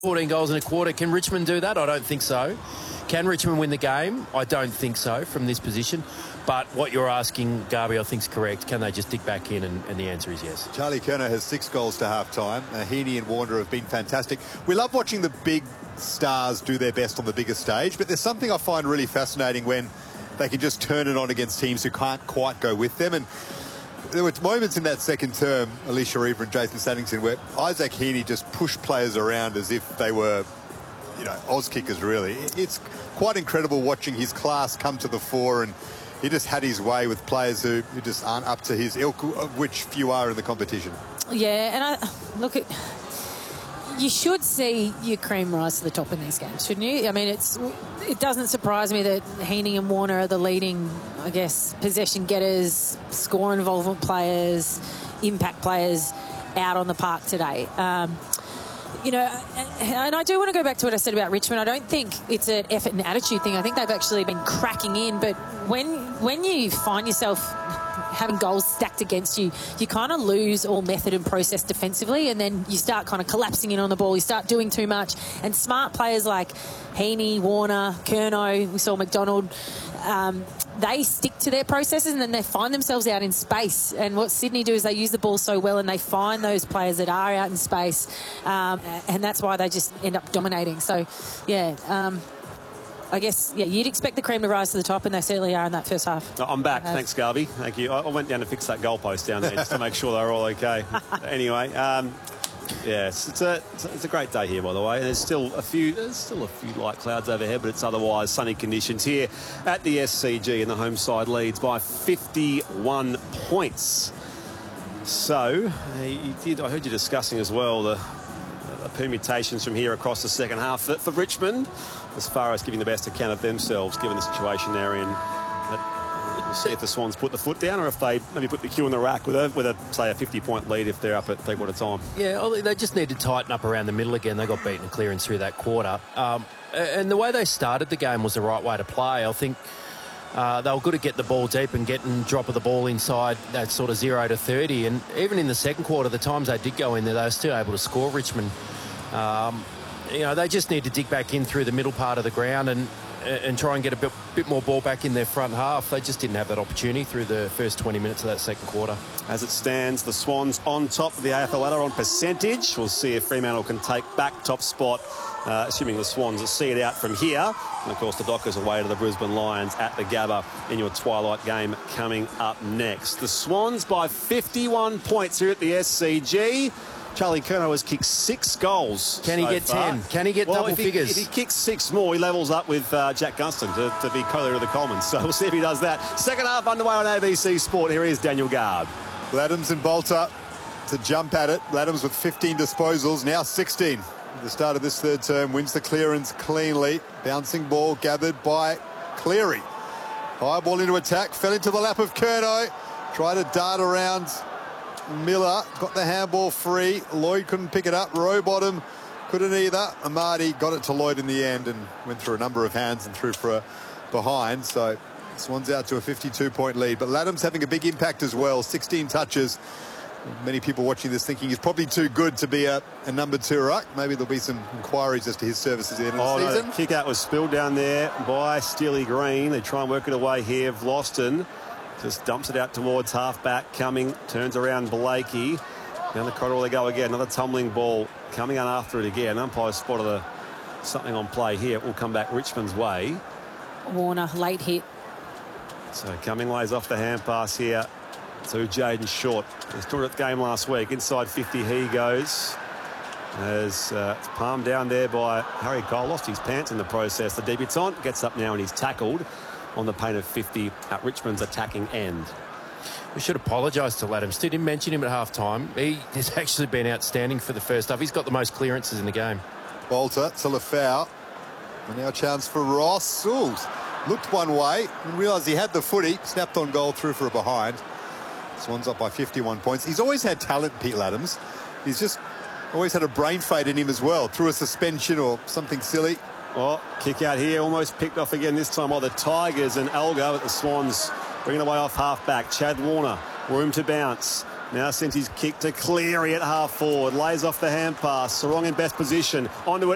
14 goals in a quarter. Can Richmond do that? I don't think so. Can Richmond win the game? I don't think so from this position. But what you're asking, Garby, I think is correct. Can they just dig back in? And the answer is yes. Charlie Curnow has 6 goals to half-time. Heaney and Warner have been fantastic. We love watching the big stars do their best on the biggest stage, but there's something I find really fascinating when they can just turn it on against teams who can't quite go with them. And there were moments in that second term, Alicia Eva and Jason Saddington, where Isaac Heaney just pushed players around as if they were, Oz kickers, really. It's quite incredible watching his class come to the fore, and he just had his way with players who just aren't up to his ilk, of which few are in the competition. Yeah, and you should see your cream rise to the top in these games, shouldn't you? I mean, it doesn't surprise me that Heaney and Warner are the leading, I guess, possession getters, score involvement players, impact players out on the park today. And I do want to go back to what I said about Richmond. I don't think it's an effort and attitude thing. I think they've actually been cracking in. But when you find yourself having goals stacked against you, you kind of lose all method and process defensively, and then you start kind of collapsing in on the ball. You start doing too much. And smart players like Heaney, Warner, Curnow, we saw McDonald, they stick to their processes and then they find themselves out in space. And what Sydney do is they use the ball so well and they find those players that are out in space, and that's why they just end up dominating. So, I guess, you'd expect the cream to rise to the top, and they certainly are in that first half. I'm back. Thanks, Garby. Thank you. I went down to fix that goalpost down there just to make sure they were all okay. Anyway, it's a great day here, by the way. And there's still a few light clouds overhead, but it's otherwise sunny conditions here at the SCG, and the home side leads by 51 points. So, I heard you discussing as well the permutations from here across the second half for Richmond, as far as giving the best account of themselves, given the situation they're in. We'll see if the Swans put the foot down, or if they maybe put the cue in the rack with a say a 50-point lead if they're up at 3/4 time. Yeah, they just need to tighten up around the middle again. They got beaten clearance through that quarter, and the way they started the game was the right way to play. I think they were good at get the ball deep and getting drop of the ball inside that sort of 0 to 30. And even in the second quarter, the times they did go in there, they were still able to score Richmond. They just need to dig back in through the middle part of the ground and try and get a bit more ball back in their front half. They just didn't have that opportunity through the first 20 minutes of that second quarter. As it stands, the Swans on top of the AFL ladder on percentage. We'll see if Fremantle can take back top spot, assuming the Swans see it out from here. And, of course, the Dockers away to the Brisbane Lions at the Gabba in your twilight game coming up next. The Swans by 51 points here at the SCG. Charlie Curnow has kicked 6 goals. Can he get 10? Can he get double figures? If he kicks 6 more, he levels up with Jack Gunston to be co-leader of the Commons. So we'll see if he does that. Second half underway on ABC Sport. Here is Daniel Garb. Laddams and Bolter to jump at it. Laddams with 15 disposals, now 16. At the start of this third term, wins the clearance cleanly. Bouncing ball gathered by Cleary. High ball into attack, fell into the lap of Curnow. Tried to dart around Miller, got the handball free. Lloyd couldn't pick it up. Rowbottom couldn't either. Amadi got it to Lloyd in the end and went through a number of hands and threw for a behind. So Swans out to a 52-point lead. But Laddams having a big impact as well. 16 touches. Many people watching this thinking he's probably too good to be a number 2 ruck. Maybe there'll be some inquiries as to his services at the end of the season. No, kick out was spilled down there by Steely Green. They try and work it away here. Vlosten just dumps it out towards half-back, coming, turns around Blakey. Down the corridor they go again. Another tumbling ball coming on after it again. Umpire spotted something on play here. It will come back Richmond's way. Warner, late hit. So Cumming lays off the hand pass here to Jaden Short. He scored at the game last week. Inside 50 he goes. As it's palmed down there by Harry Cole. Lost his pants in the process. The debutant gets up now and he's tackled on the paint of 50 at Richmond's attacking end. We should apologise to Laddams. Didn't mention him at half-time. He has actually been outstanding for the first half. He's got the most clearances in the game. Bolter to Lafau. And now a chance for Ross. Ooh, looked one way and realised he had the footy. Snapped on goal, through for a behind. Swans up by 51 points. He's always had talent, Pete Laddams. He's just always had a brain fade in him as well, through a suspension or something silly. Oh, kick out here, almost picked off again this time by the Tigers, and Elgar, but the Swans bringing away off half-back. Chad Warner, room to bounce. Now sends his kick to Cleary at half-forward. Lays off the hand pass. Sarong in best position. Onto it